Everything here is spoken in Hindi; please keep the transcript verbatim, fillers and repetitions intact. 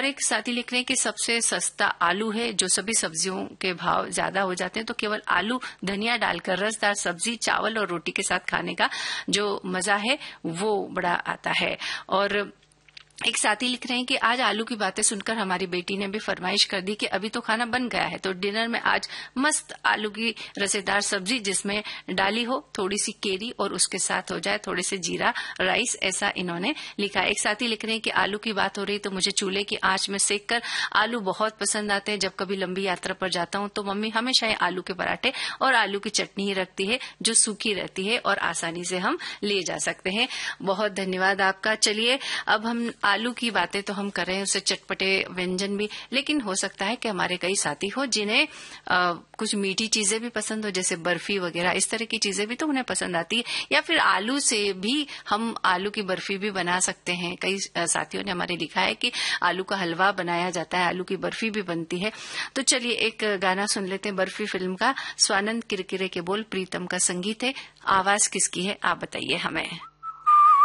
और एक साथी लिख रहे हैं कि सबसे सस्ता आलू है, जो सभी सब्जियों के भाव ज्यादा हो जाते हैं तो केवल आलू धनिया डालकर रसदार सब्जी चावल और रोटी के साथ खाने का जो मजा है वो बड़ा आता है। और एक साथी लिख रहे हैं कि आज आलू की बातें सुनकर हमारी बेटी ने भी फरमाइश कर दी कि अभी तो खाना बन गया है तो डिनर में आज मस्त आलू की रसेदार सब्जी जिसमें डाली हो थोड़ी सी केरी और उसके साथ हो जाए थोड़े से जीरा राइस, ऐसा इन्होंने लिखा। एक साथी लिख रहे हैं कि आलू की बात हो रही तो मुझे चूल्हे की आंच में सेक कर आलू बहुत पसंद आते हैं। जब कभी लंबी यात्रा पर जाता हूं तो मम्मी हमेशा ही आलू के पराठे और आलू की चटनी ही रखती है जो सूखी रहती है और आसानी से हम ले जा सकते हैं। बहुत धन्यवाद आपका। चलिए अब हम आलू की बातें तो हम कर रहे हैं, उससे चटपटे व्यंजन भी, लेकिन हो सकता है कि हमारे कई साथी हो जिन्हें आ, कुछ मीठी चीजें भी पसंद हो, जैसे बर्फी वगैरह, इस तरह की चीजें भी तो उन्हें पसंद आती है। या फिर आलू से भी हम आलू की बर्फी भी बना सकते हैं। कई साथियों ने हमारे लिखा है कि आलू का हलवा बनाया जाता है, आलू की बर्फी भी बनती है। तो चलिए एक गाना सुन लेते हैं बर्फी फिल्म का। स्वानंद किरकिरे के बोल, प्रीतम का संगीत है, आवाज किसकी है आप बताइए हमें।